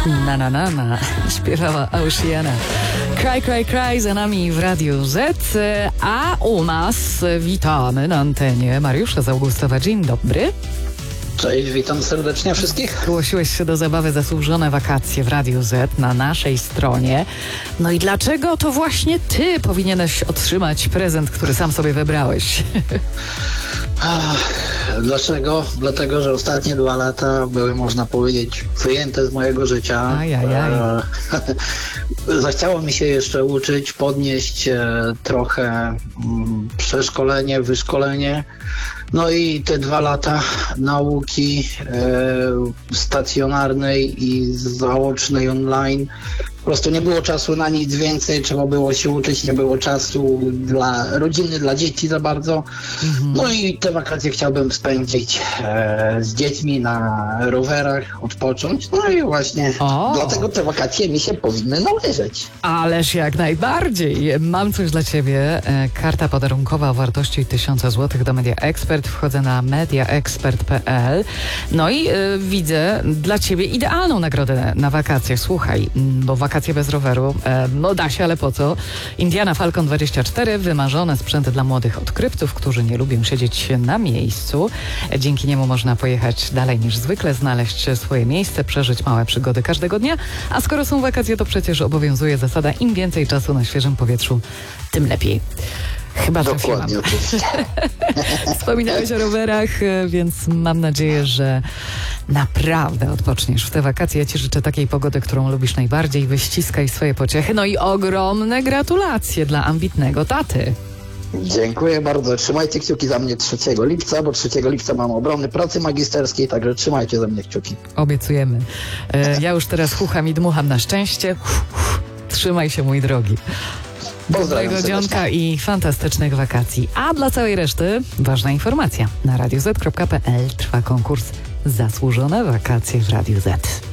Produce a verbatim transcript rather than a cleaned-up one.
Na na na na, śpiewała Oceana. Cry, cry, cry za nami w Radiu Z, a u nas witamy na antenie Mariusza z Augustowa. Dzień dobry. Cześć, witam serdecznie wszystkich. Zgłosiłeś się do zabawy Zasłużone wakacje w Radiu Z na naszej stronie. No i dlaczego to właśnie ty powinieneś otrzymać prezent, który sam sobie wybrałeś? Ach, dlaczego? Dlatego, że ostatnie dwa lata były, można powiedzieć, wyjęte z mojego życia. Ajajaj. E, Zachciało mi się jeszcze uczyć, podnieść e, trochę mm, przeszkolenie, wyszkolenie. No i te dwa lata nauki e, stacjonarnej i zaocznej online. Po prostu nie było czasu na nic więcej, trzeba było się uczyć, nie było czasu dla rodziny, dla dzieci za bardzo. Mhm. No i te wakacje chciałbym spędzić e, z dziećmi na rowerach, odpocząć. No i właśnie o. dlatego te wakacje mi się powinny należeć. Ależ jak najbardziej. Mam coś dla ciebie. E, karta podarunkowa o wartości tysiąc złotych do Media Expert. Wchodzę na media expert kropka p l. No i e, widzę dla ciebie idealną nagrodę na wakacje. Słuchaj, bo wakacje bez roweru, e, no da się, ale po co? Indiana Falcon dwadzieścia cztery, wymarzone sprzęty dla młodych odkrywców, którzy nie lubią siedzieć na miejscu. E, dzięki niemu można pojechać dalej niż zwykle, znaleźć swoje miejsce, przeżyć małe przygody każdego dnia, a skoro są wakacje, to przecież obowiązuje zasada im więcej czasu na świeżym powietrzu, tym lepiej. Chyba dokładnie, oczywiście. Wspominałeś o rowerach, więc mam nadzieję, że naprawdę odpoczniesz w te wakacje. Ja ci życzę takiej pogody, którą lubisz najbardziej. Wyściskaj swoje pociechy. No i ogromne gratulacje dla ambitnego taty. Dziękuję bardzo. Trzymajcie kciuki za mnie trzeciego lipca, bo trzeciego lipca mam obrony pracy magisterskiej, także trzymajcie za mnie kciuki. Obiecujemy. E, ja już teraz chucham i dmucham na szczęście. Trzymaj się, mój drogi. Dobrego dzionka i fantastycznych wakacji. A dla całej reszty ważna informacja. Na radio zet kropka p l trwa konkurs Zasłużone wakacje w Radiu Z.